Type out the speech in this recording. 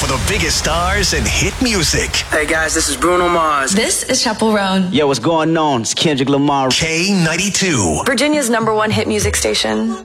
for the biggest stars and hit music. Hey guys, this is Bruno Mars. This is Chappell Roan. Yo, what's going on? It's Kendrick Lamar. K92. Virginia's #1 hit music station.